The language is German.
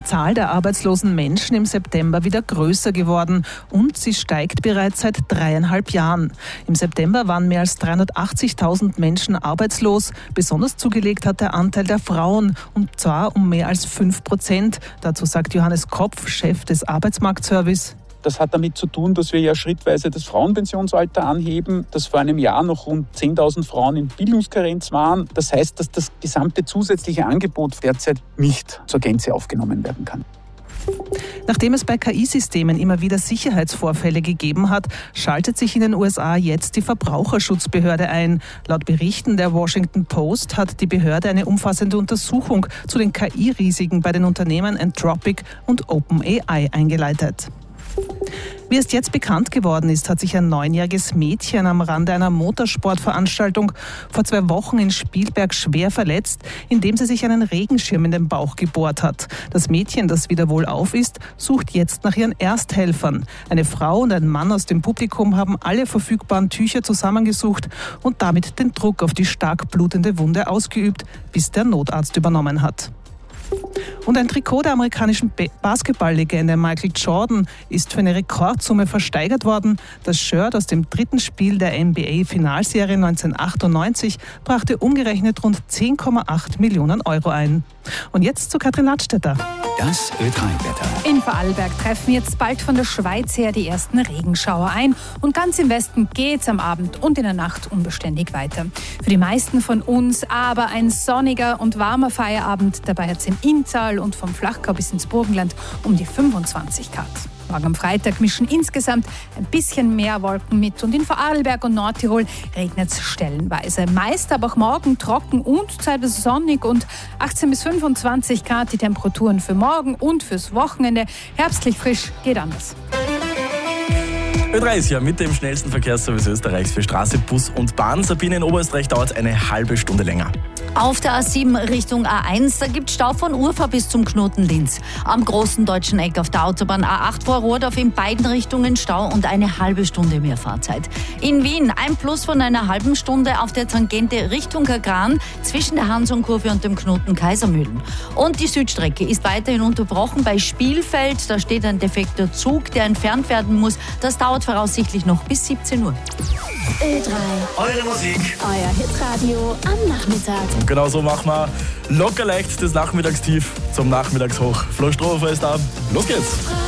Zahl der arbeitslosen Menschen im September wieder größer geworden und sie steigt bereits seit 3,5 Jahren. Im September waren mehr als 380.000 Menschen arbeitslos. Besonders zugelegt hat der Anteil der Frauen, und zwar um mehr als 5%. Dazu sagt Johannes Kopf, Chef des Arbeitsmarktservice: Das hat damit zu tun, dass wir ja schrittweise das Frauenpensionsalter anheben, dass vor einem Jahr noch rund 10.000 Frauen in Bildungskarenz waren. Das heißt, dass das gesamte zusätzliche Angebot derzeit nicht zur Gänze aufgenommen werden kann. Nachdem es bei KI-Systemen immer wieder Sicherheitsvorfälle gegeben hat, schaltet sich in den USA jetzt die Verbraucherschutzbehörde ein. Laut Berichten der Washington Post hat die Behörde eine umfassende Untersuchung zu den KI-Risiken bei den Unternehmen Anthropic und OpenAI eingeleitet. Wie es jetzt bekannt geworden ist, hat sich ein 9-jähriges Mädchen am Rande einer Motorsportveranstaltung vor 2 Wochen in Spielberg schwer verletzt, indem sie sich einen Regenschirm in den Bauch gebohrt hat. Das Mädchen, das wieder wohlauf ist, sucht jetzt nach ihren Ersthelfern. Eine Frau und ein Mann aus dem Publikum haben alle verfügbaren Tücher zusammengesucht und damit den Druck auf die stark blutende Wunde ausgeübt, bis der Notarzt übernommen hat. Und ein Trikot der amerikanischen Basketballlegende Michael Jordan ist für eine Rekordsumme versteigert worden. Das Shirt aus dem 3. Spiel der NBA-Finalserie 1998 brachte umgerechnet rund 10,8 Millionen Euro ein. Und jetzt zu Katrin Ladstätter. Das Ö3-Wetter. In Vorarlberg treffen jetzt bald von der Schweiz her die ersten Regenschauer ein. Und ganz im Westen geht's am Abend und in der Nacht unbeständig weiter. Für die meisten von uns aber ein sonniger und warmer Feierabend. Dabei hat es im Inntal und vom Flachgau bis ins Burgenland um die 25 Grad. Morgen am Freitag mischen insgesamt ein bisschen mehr Wolken mit und in Vorarlberg und Nordtirol regnet es stellenweise. Meist aber auch morgen trocken und zeitweise sonnig und 18 bis 25 Grad die Temperaturen für morgen und fürs Wochenende. Herbstlich frisch geht anders. Ö3 ist ja mit dem schnellsten Verkehrsservice Österreichs für Straße, Bus und Bahn. Sabine, in Oberösterreich dauert es eine halbe Stunde länger. Auf der A7 Richtung A1, da gibt es Stau von Urfa bis zum Knoten Linz. Am großen deutschen Eck auf der Autobahn A8 vor Rohrdorf in beiden Richtungen Stau und eine halbe Stunde mehr Fahrzeit. In Wien ein Plus von einer halben Stunde auf der Tangente Richtung Kagran zwischen der Hansonkurve und dem Knoten Kaisermühlen. Und die Südstrecke ist weiterhin unterbrochen bei Spielfeld. Da steht ein defekter Zug, der entfernt werden muss. Das dauert voraussichtlich noch bis 17 Uhr. Ö3. Eure Musik. Euer Hitradio am Nachmittag. Und genau so machen wir locker leicht das Nachmittagstief zum Nachmittagshoch. Flo Strohhofer ist da. Los geht's!